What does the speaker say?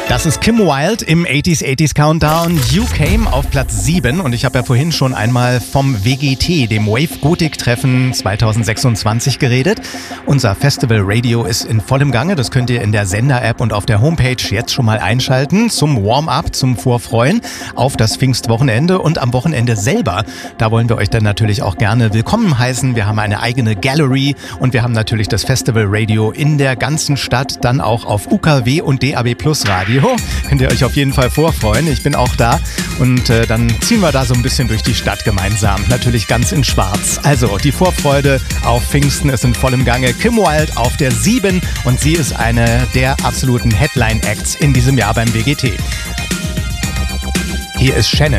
Das ist Kim Wilde im 80s Countdown. You Came auf Platz 7 und ich habe ja vorhin schon einmal vom WGT, dem Wave Gothic Treffen 2026 geredet. Unser Festival Radio ist in vollem Gange, das könnt ihr in der Sender-App und auf der Homepage jetzt schon mal einschalten zum Warm-up, zum Vorfreuen auf das Pfingstwochenende und am Wochenende selber. Da wollen wir euch dann natürlich auch gerne willkommen heißen. Wir haben eine eigene Gallery und wir haben natürlich das Festival Radio in der ganzen Stadt, dann auch auf UKW und DAB Plus Radio. Könnt ihr euch auf jeden Fall vorfreuen. Ich bin auch da und dann ziehen wir da so ein bisschen durch die Stadt gemeinsam. Natürlich ganz in schwarz. Also die Vorfreude auf Pfingsten ist in vollem Gange. Kim Wilde auf der 7 und sie ist eine der absoluten Headline-Acts in diesem Jahr beim WGT. Hier ist Shannon.